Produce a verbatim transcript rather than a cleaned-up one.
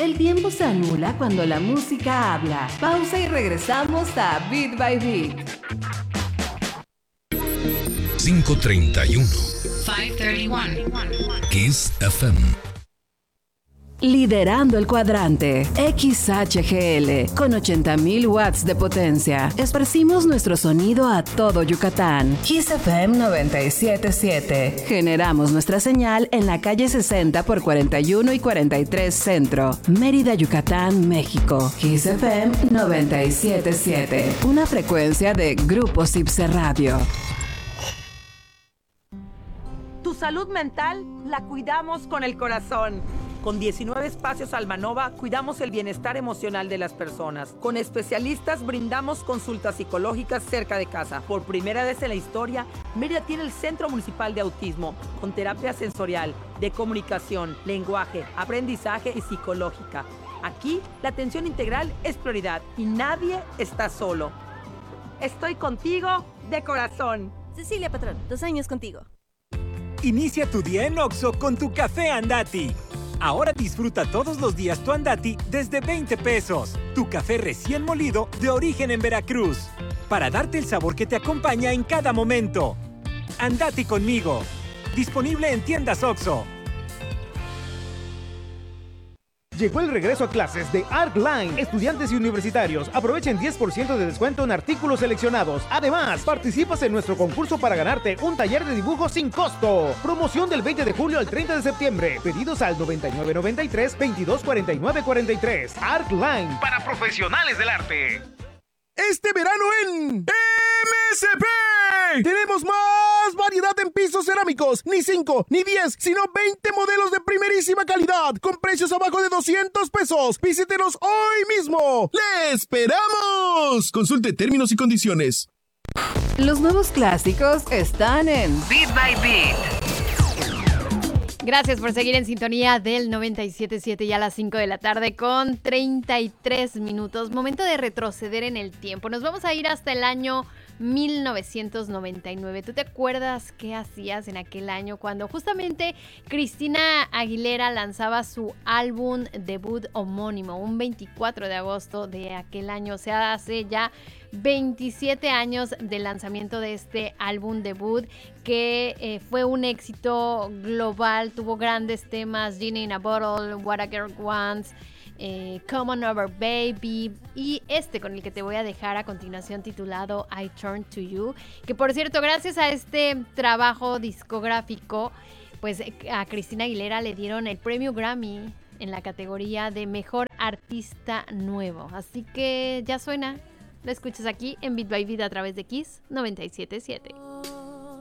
El tiempo se anula cuando la música habla. Pausa y regresamos a Beat by Beat. cinco treinta y uno. cinco treinta y uno. Kiss F M. Liderando el cuadrante, X H G L, con ochenta mil watts de potencia. Esparcimos nuestro sonido a todo Yucatán. Kiss F M noventa y siete punto siete. Generamos nuestra señal en la calle sesenta por cuarenta y uno y cuarenta y tres Centro, Mérida, Yucatán, México. Kiss F M noventa y siete punto siete. Una frecuencia de Grupo Cipse Radio. Tu salud mental la cuidamos con el corazón. Con diecinueve espacios Almanova cuidamos el bienestar emocional de las personas. Con especialistas brindamos consultas psicológicas cerca de casa. Por primera vez en la historia, Mérida tiene el Centro Municipal de Autismo, con terapia sensorial, de comunicación, lenguaje, aprendizaje y psicológica. Aquí, la atención integral es prioridad y nadie está solo. Estoy contigo de corazón. Cecilia Patrón, dos años contigo. Inicia tu día en Oxxo con tu café Andati. Ahora disfruta todos los días tu Andati desde veinte pesos. Tu café recién molido de origen en Veracruz. Para darte el sabor que te acompaña en cada momento. Andati conmigo. Disponible en tiendas Oxxo. Llegó el regreso a clases de ArtLine. Estudiantes y universitarios, aprovechen diez por ciento de descuento en artículos seleccionados. Además, participas en nuestro concurso para ganarte un taller de dibujo sin costo. Promoción del veinte de julio al treinta de septiembre. Pedidos al noventa y nueve noventa y tres, veintidós cuarenta y nueve cuarenta y tres. ArtLine, para profesionales del arte. Este verano en M S P tenemos más variedad en pisos cerámicos. Ni cinco, ni diez, sino veinte modelos de primerísima calidad con precios abajo de doscientos pesos. Visítenos hoy mismo. ¡Le esperamos! Consulte términos y condiciones. Los nuevos clásicos están en Beat by Beat. Gracias por seguir en sintonía del noventa y siete punto siete, ya a las cinco de la tarde con treinta y tres minutos. Momento de retroceder en el tiempo. Nos vamos a ir hasta el año mil novecientos noventa y nueve. ¿Tú te acuerdas qué hacías en aquel año cuando justamente Cristina Aguilera lanzaba su álbum debut homónimo un veinticuatro de agosto de aquel año? O sea, hace ya veintisiete años del lanzamiento de este álbum debut que eh, fue un éxito global, tuvo grandes temas, Genie in a Bottle, What a Girl Wants, eh, Come On Over Baby y este con el que te voy a dejar a continuación titulado I Turn to You, que por cierto gracias a este trabajo discográfico pues a Cristina Aguilera le dieron el premio Grammy en la categoría de Mejor Artista Nuevo, así que ya suena. Lo escuchas aquí en Beat by Beat a través de Kiss noventa y siete punto siete.